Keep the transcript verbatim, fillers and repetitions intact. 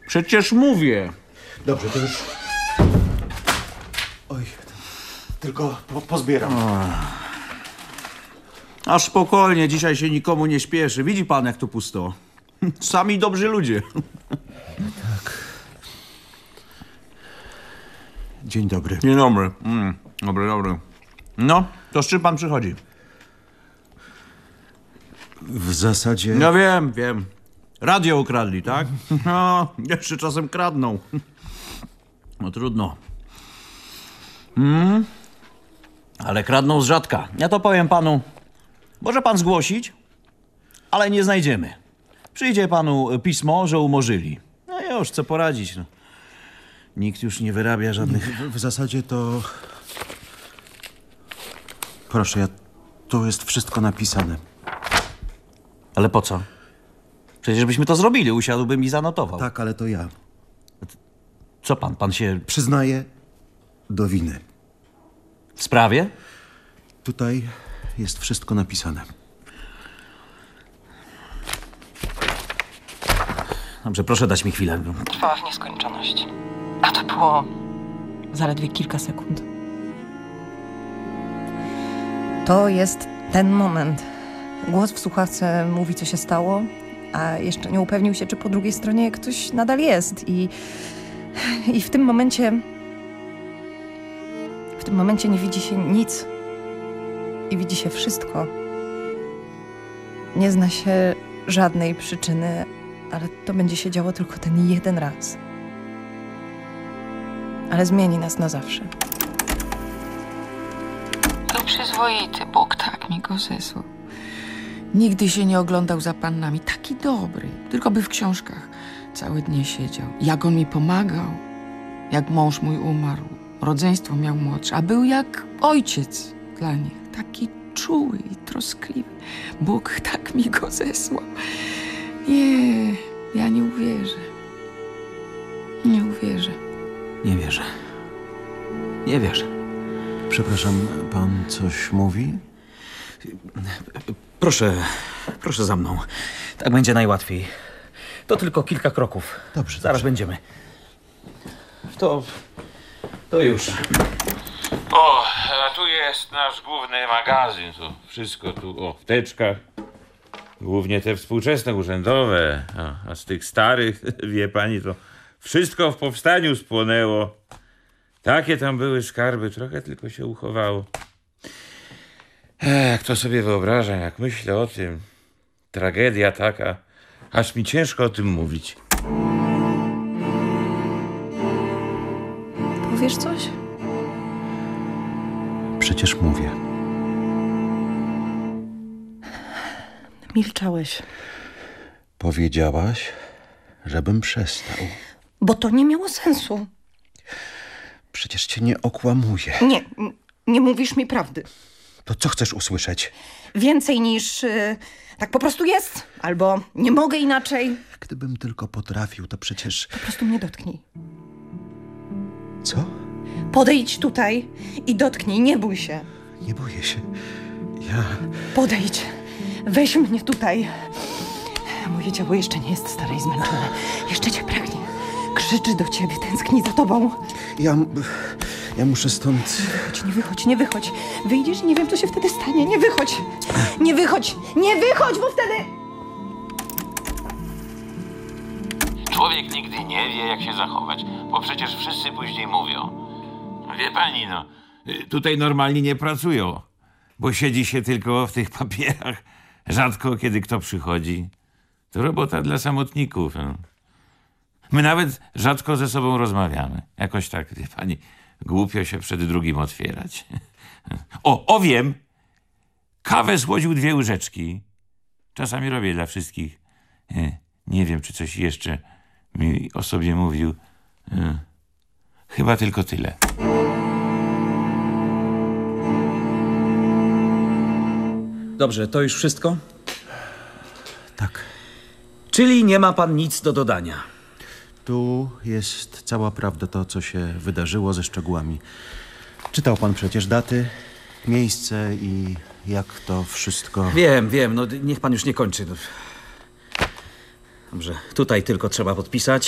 Przecież mówię. Dobrze, to już... Oj, tylko po, pozbieram. A spokojnie, dzisiaj się nikomu nie śpieszy. Widzi pan, jak tu pusto. Sami dobrzy ludzie. Tak. Dzień dobry. Dzień dobry. Mm, dobry, dobry. No, to z czym pan przychodzi? W zasadzie... No wiem, wiem. Radio ukradli, tak? No, jeszcze czasem kradną. No trudno. Mm. Ale kradną z rzadka. Ja to powiem panu. Może pan zgłosić, ale nie znajdziemy. Przyjdzie panu pismo, że umorzyli. No już, co poradzić. No. Nikt już nie wyrabia żadnych... W, w zasadzie to... Proszę, ja... Tu jest wszystko napisane. Ale po co? Przecież byśmy to zrobili, usiadłbym i zanotował. Tak, ale to ja. Co pan? Pan się... Przyznaję do winy. W sprawie? Tutaj jest wszystko napisane. Dobrze, proszę dać mi chwilę. Trwała w nieskończoność. A to było zaledwie kilka sekund. To jest ten moment. Głos w słuchawce mówi, co się stało, a jeszcze nie upewnił się, czy po drugiej stronie ktoś nadal jest. I, i w tym momencie... W tym momencie nie widzi się nic. I widzi się wszystko. Nie zna się żadnej przyczyny, ale to będzie się działo tylko ten jeden raz. Ale zmieni nas na zawsze. Był przyzwoity, Bóg tak mi go zesłał. Nigdy się nie oglądał za pannami. Taki dobry. Tylko by w książkach całe dnie siedział. Jak on mi pomagał. Jak mąż mój umarł. Rodzeństwo miał młodsze. A był jak ojciec dla nich. Taki czuły i troskliwy. Bóg tak mi go zesłał. Nie, ja nie uwierzę. Nie uwierzę. Nie wierzę. Nie wierzę. Przepraszam, pan coś mówi? Proszę, proszę za mną. Tak będzie najłatwiej. To tylko kilka kroków. Dobrze, Zaraz dobrze. będziemy. To... to już. O, a tu jest nasz główny magazyn. To wszystko tu, o, w teczkach. Głównie te współczesne, urzędowe. A, a z tych starych, wie pani, to wszystko w powstaniu spłonęło. Takie tam były skarby, trochę tylko się uchowało. Ech, kto sobie wyobraża, jak myślę o tym. Tragedia taka, aż mi ciężko o tym mówić. Powiesz coś? Przecież mówię. Milczałeś. Powiedziałaś, żebym przestał. Bo to nie miało sensu. Przecież cię nie okłamuję. Nie, n- nie mówisz mi prawdy. To co chcesz usłyszeć? Więcej niż y, tak po prostu jest. Albo nie mogę inaczej. Gdybym tylko potrafił, to przecież... Po prostu mnie dotknij. Co? Podejdź tutaj i dotknij, nie bój się. Nie boję się. Ja... Podejdź. Weź mnie tutaj. Moje ciało jeszcze nie jest stare i zmęczone. Jeszcze cię pragnie. Krzyczy do ciebie, tęskni za tobą. Ja... Ja muszę stąd... Chodź, nie wychodź, nie wychodź. Wyjdziesz i nie wiem, co się wtedy stanie. Nie wychodź. Nie wychodź. Nie wychodź, bo wtedy... Człowiek nigdy nie wie, jak się zachować, bo przecież wszyscy później mówią. Wie pani, no, tutaj normalnie nie pracują, bo siedzi się tylko w tych papierach. Rzadko kiedy kto przychodzi. To robota dla samotników. No. My nawet rzadko ze sobą rozmawiamy. Jakoś tak, wie pani, głupio się przed drugim otwierać. O, o wiem! Kawę złodził dwie łyżeczki. Czasami robię dla wszystkich. Nie wiem, czy coś jeszcze mi o sobie mówił. Chyba tylko tyle. Dobrze, to już wszystko? Tak. Czyli nie ma pan nic do dodania. Tu jest cała prawda, to co się wydarzyło ze szczegółami. Czytał pan przecież daty, miejsce i jak to wszystko... Wiem, wiem, no niech pan już nie kończy. Dobrze, tutaj tylko trzeba podpisać.